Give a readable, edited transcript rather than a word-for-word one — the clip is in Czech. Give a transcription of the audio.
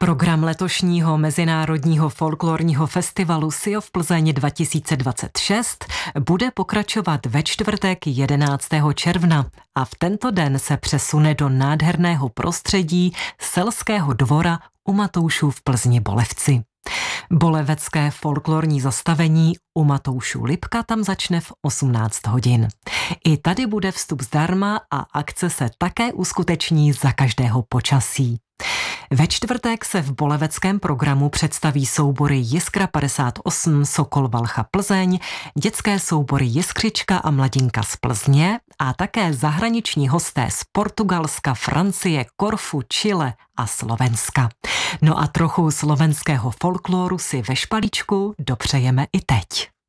Program letošního Mezinárodního folklorního festivalu SIOF Plzeň 2026 bude pokračovat ve čtvrtek 11. června a v tento den se přesune do nádherného prostředí Selského dvora u Matoušů v Plzni Bolevci. Bolevecké folklorní zastavení u Matoušů Lipka tam začne v 18 hodin. I tady bude vstup zdarma a akce se také uskuteční za každého počasí. Ve čtvrtek se v boleveckém programu představí soubory Jiskra 58 Sokol Valcha Plzeň, dětské soubory Jiskřička a Mladinka z Plzně a také zahraniční hosté z Portugalska, Francie, Korfu, Chile a Slovenska. No a trochu slovenského folkloru si ve špalíčku dopřejeme i teď.